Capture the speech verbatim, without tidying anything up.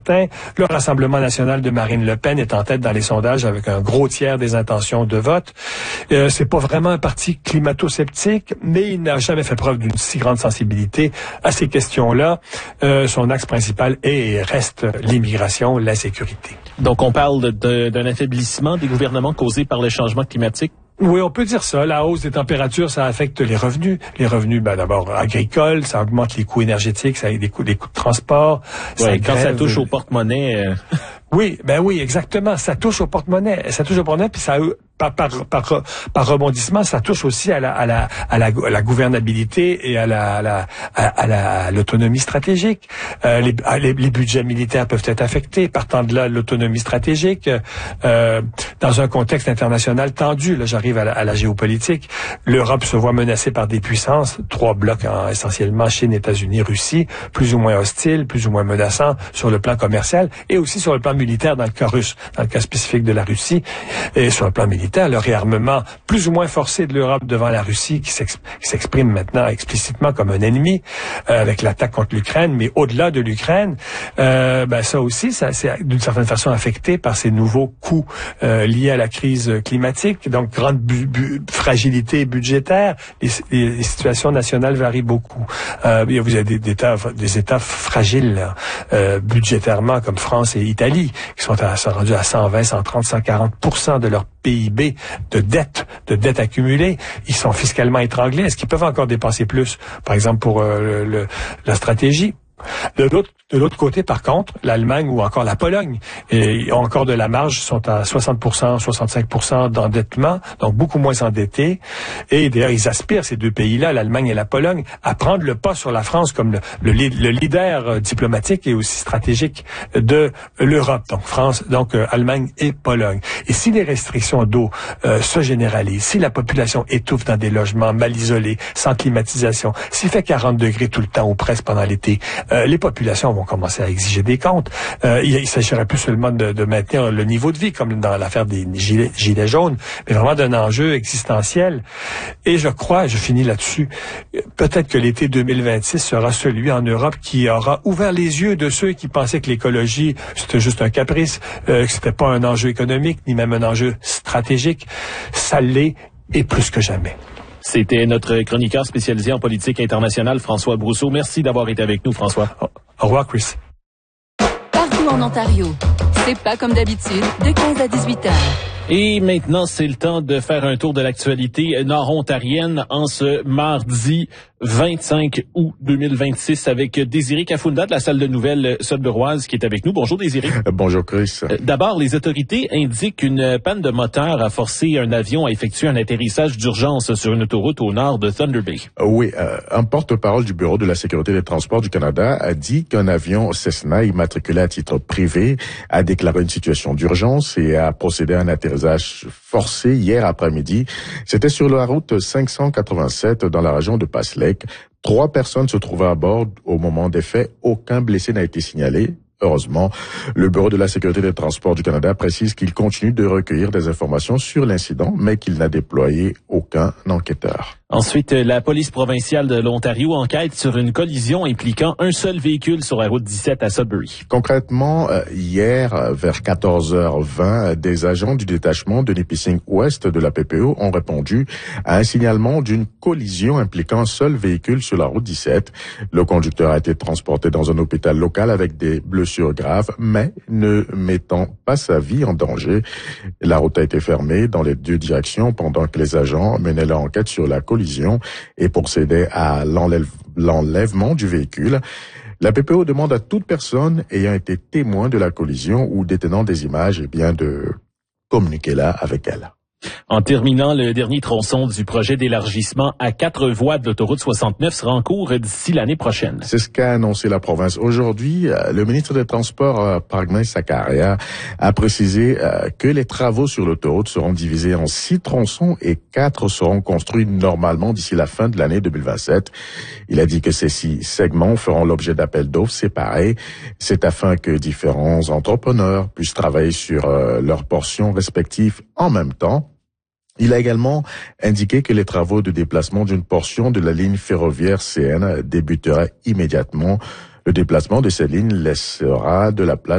Le Rassemblement national de Marine Le Pen est en tête dans les sondages avec un gros tiers des intentions de vote. Euh, c'est pas vraiment un parti climato-sceptique, mais il n'a jamais fait preuve d'une si grande sensibilité à ces questions-là. Euh, son axe principal est et reste l'immigration, la sécurité. Donc on parle de, d'un affaiblissement des gouvernements causés par le changement climatique? Oui, on peut dire ça. La hausse des températures, ça affecte les revenus. Les revenus, ben d'abord agricoles, ça augmente les coûts énergétiques, ça a des coûts, des coûts de transport. Ouais, ça quand grève... ça touche au porte-monnaie. Euh... Oui, ben oui, exactement. Ça touche au porte-monnaie. Ça touche au porte-monnaie, puis ça par, par, par, par rebondissement, ça touche aussi à la, à la, à la, à la gouvernabilité et à la, à la, à la, à l'autonomie stratégique. Euh, les, les, les budgets militaires peuvent être affectés. Partant de là, l'autonomie stratégique, euh, dans un contexte international tendu. Là, j'arrive à la, à la géopolitique. L'Europe se voit menacée par des puissances, trois blocs hein, essentiellement Chine, États-Unis, Russie, plus ou moins hostiles, plus ou moins menaçants sur le plan commercial et aussi sur le plan militaire dans le cas russe, dans le cas spécifique de la Russie, et sur le plan militaire, le réarmement plus ou moins forcé de l'Europe devant la Russie, qui s'exprime maintenant explicitement comme un ennemi, euh, avec l'attaque contre l'Ukraine, mais au-delà de l'Ukraine, euh, ben ça aussi, ça c'est d'une certaine façon affecté par ces nouveaux coûts euh, liés à la crise climatique, donc grande bu bu fragilité budgétaire, les, les, les situations nationales varient beaucoup. Euh, vous avez des, des, états, des États fragiles là, euh, budgétairement, comme France et Italie, qui sont, à, sont rendus à cent vingt, cent trente, cent quarante pour cent de leur P I B de dette, de dette accumulée. Ils sont fiscalement étranglés. Est-ce qu'ils peuvent encore dépenser plus, par exemple, pour euh, le, le, la stratégie? De l'autre, de l'autre côté, par contre, l'Allemagne ou encore la Pologne et, ont encore de la marge, sont à soixante pour cent, soixante-cinq pour cent d'endettement, donc beaucoup moins endettés. Et d'ailleurs, ils aspirent, ces deux pays-là, l'Allemagne et la Pologne, à prendre le pas sur la France comme le, le, le leader diplomatique et aussi stratégique de l'Europe. Donc France, donc euh, Allemagne et Pologne. Et si les restrictions d'eau euh, se généralisent, si la population étouffe dans des logements mal isolés, sans climatisation, s'il fait quarante degrés tout le temps ou presque pendant l'été, Euh, les populations vont commencer à exiger des comptes. Euh, il, il s'agirait plus seulement de, de maintenir le niveau de vie, comme dans l'affaire des gilets, gilets jaunes, mais vraiment d'un enjeu existentiel. Et je crois, je finis là-dessus, peut-être que l'été deux mille vingt-six sera celui en Europe qui aura ouvert les yeux de ceux qui pensaient que l'écologie, c'était juste un caprice, euh, que c'était pas un enjeu économique, ni même un enjeu stratégique. Ça l'est, et plus que jamais. C'était notre chroniqueur spécialisé en politique internationale, François Brousseau. Merci d'avoir été avec nous, François. Au revoir, Chris. Partout en Ontario, c'est pas comme d'habitude, de quinze à dix-huit heures. Et maintenant, c'est le temps de faire un tour de l'actualité nord-ontarienne en ce mardi vingt-cinq août deux mille vingt-six avec Désiré Kafunda de la salle de nouvelles Sudburoise qui est avec nous. Bonjour Désiré. Euh, bonjour Chris. Euh, D'abord, les autorités indiquent qu'une panne de moteur a forcé un avion à effectuer un atterrissage d'urgence sur une autoroute au nord de Thunder Bay. Euh, oui, euh, un porte-parole du Bureau de la sécurité des transports du Canada a dit qu'un avion Cessna immatriculé à titre privé a déclaré une situation d'urgence et a procédé à un atterrissage forcé hier après-midi. C'était sur la route cinq cent quatre-vingt-sept dans la région de Pass Lake. Trois personnes se trouvaient à bord au moment des faits. Aucun blessé n'a été signalé. Heureusement, le Bureau de la sécurité des transports du Canada précise qu'il continue de recueillir des informations sur l'incident, mais qu'il n'a déployé aucun enquêteur. Ensuite, la police provinciale de l'Ontario enquête sur une collision impliquant un seul véhicule sur la route dix-sept à Sudbury. Concrètement, hier, vers quatorze heures vingt, des agents du détachement de Nipissing Ouest de la P P O ont répondu à un signalement d'une collision impliquant un seul véhicule sur la route dix-sept. Le conducteur a été transporté dans un hôpital local avec des blessures graves, mais ne mettant pas sa vie en danger. La route a été fermée dans les deux directions pendant que les agents menaient leur enquête sur la collision et procédaient à l'enlève, l'enlèvement du véhicule. La P P O demande à toute personne ayant été témoin de la collision ou détenant des images, eh bien, de communiquer là avec elle. En terminant, le dernier tronçon du projet d'élargissement à quatre voies de l'autoroute soixante-neuf sera en cours d'ici l'année prochaine. C'est ce qu'a annoncé la province aujourd'hui. Le ministre des Transports, Pragma Sakaria, a précisé que les travaux sur l'autoroute seront divisés en six tronçons et quatre seront construits normalement d'ici la fin de l'année deux mille vingt-sept. Il a dit que ces six segments feront l'objet d'appels d'offres séparés. C'est afin que différents entrepreneurs puissent travailler sur leurs portions respectives en même temps. Il a également indiqué que les travaux de déplacement d'une portion de la ligne ferroviaire C N débuteraient immédiatement. Le déplacement de cette ligne laissera de la place